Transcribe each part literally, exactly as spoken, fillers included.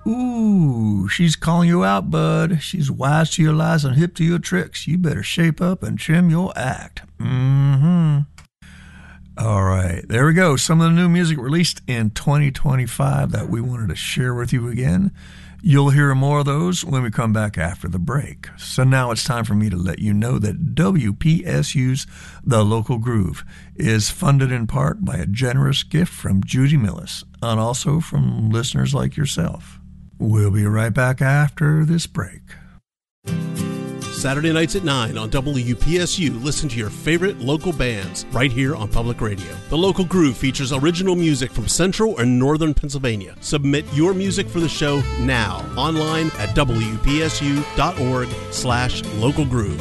Ooh, she's calling you out, bud. She's wise to your lies and hip to your tricks. You better shape up and trim your act. Mm-hmm. All right, there we go. Some of the new music released in twenty twenty-five that we wanted to share with you again. You'll hear more of those when we come back after the break. So now it's time for me to let you know that W P S U's The Local Groove is funded in part by a generous gift from Judy Millis and also from listeners like yourself. We'll be right back after this break. Saturday nights at nine on W P S U, listen to your favorite local bands right here on Public Radio. The Local Groove features original music from Central and Northern Pennsylvania. Submit your music for the show now online at W P S U dot org slash local groove.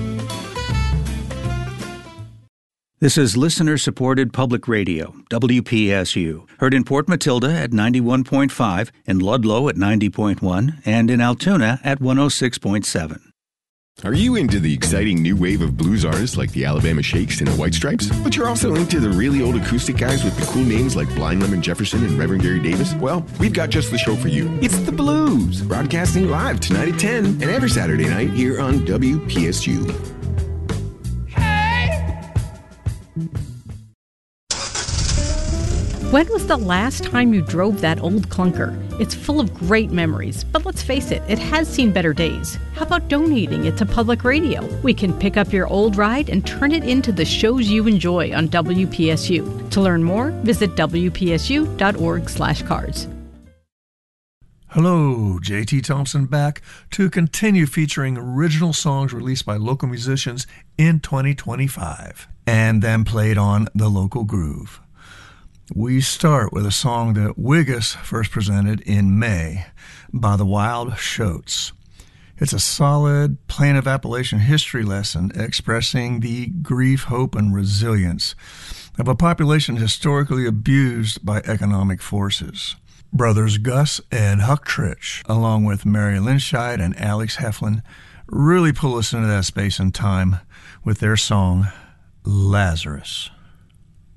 This is listener-supported public radio, W P S U, heard in Port Matilda at ninety-one point five, in Ludlow at ninety point one, and in Altoona at one oh six point seven. Are you into the exciting new wave of blues artists like the Alabama Shakes and the White Stripes? But you're also into the really old acoustic guys with the cool names like Blind Lemon Jefferson and Reverend Gary Davis? Well, we've got just the show for you. It's The Blues, broadcasting live tonight at ten and every Saturday night here on W P S U. When was the last time you drove that old clunker? It's full of great memories, but let's face it, it has seen better days. How about donating it to public radio? We can pick up your old ride and turn it into the shows you enjoy on W P S U. To learn more, visit W P S U dot org slash cards. Hello, J T Thompson back to continue featuring original songs released by local musicians in twenty twenty-five and then played on The Local Groove. We start with a song that Wiggis first presented in May by the Wild Shoats. It's a solid Plain of Appalachian history lesson expressing the grief, hope, and resilience of a population historically abused by economic forces. Brothers Gus and Huck Trich, along with Mary Lynchide and Alex Heflin, really pull us into that space and time with their song, Lazarus.